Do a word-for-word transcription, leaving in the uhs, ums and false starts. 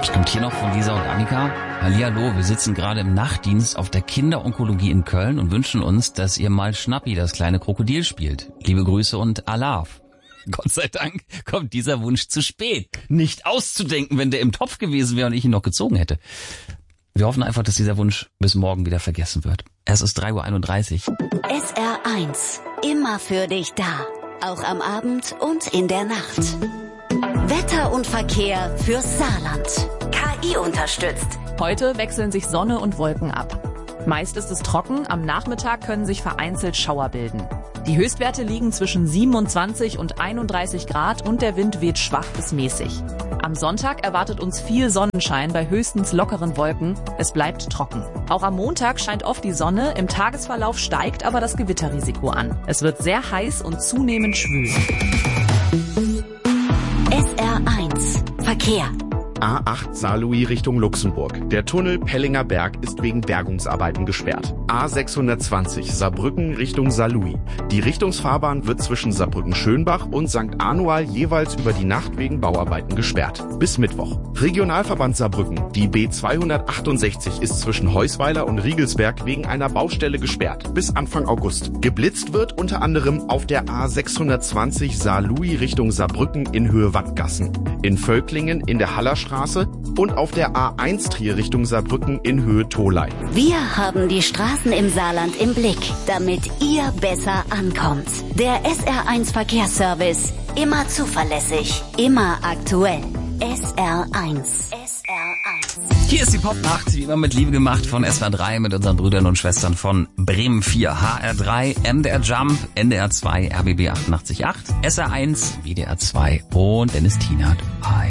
Was kommt hier noch von Lisa und Annika? Hallihallo, wir sitzen gerade im Nachtdienst auf der Kinderonkologie in Köln und wünschen uns, dass ihr mal Schnappi, das kleine Krokodil, spielt. Liebe Grüße und Alaf. Gott sei Dank kommt dieser Wunsch zu spät. Nicht auszudenken, wenn der im Topf gewesen wäre und ich ihn noch gezogen hätte. Wir hoffen einfach, dass dieser Wunsch bis morgen wieder vergessen wird. Es ist drei Uhr einunddreißig. S R eins. Immer für dich da. Auch am Abend und in der Nacht. Wetter und Verkehr fürs Saarland. K I unterstützt. Heute wechseln sich Sonne und Wolken ab. Meist ist es trocken, am Nachmittag können sich vereinzelt Schauer bilden. Die Höchstwerte liegen zwischen siebenundzwanzig und einunddreißig Grad und der Wind weht schwach bis mäßig. Am Sonntag erwartet uns viel Sonnenschein bei höchstens lockeren Wolken. Es bleibt trocken. Auch am Montag scheint oft die Sonne, im Tagesverlauf steigt aber das Gewitterrisiko an. Es wird sehr heiß und zunehmend schwül. S R eins. Verkehr. A acht Saarlouis Richtung Luxemburg. Der Tunnel Pellinger Berg ist wegen Bergungsarbeiten gesperrt. A sechshundertzwanzig Saarbrücken Richtung Saarlouis. Die Richtungsfahrbahn wird zwischen Saarbrücken-Schönbach und Sankt Anual jeweils über die Nacht wegen Bauarbeiten gesperrt. Bis Mittwoch. Regionalverband Saarbrücken. Die B zweihundertachtundsechzig ist zwischen Heusweiler und Riegelsberg wegen einer Baustelle gesperrt. Bis Anfang August. Geblitzt wird unter anderem auf der A sechshundertzwanzig Saarlouis Richtung Saarbrücken in Höhe Wattgassen. In Völklingen in der Hallerstraße und auf der A eins Trier Richtung Saarbrücken in Höhe Tholey. Wir haben die Straßen im Saarland im Blick, damit ihr besser ankommt. Der S R eins Verkehrsservice. Immer zuverlässig, immer aktuell. S R eins. S R eins. Hier ist die Popnacht, wie immer mit Liebe gemacht von S W R drei mit unseren Brüdern und Schwestern von Bremen vier, H R drei, M D R Jump, N D R zwei, R B B achtundachtzig Komma acht, S R eins, W D R zwei und Dennis Tienert. Hi.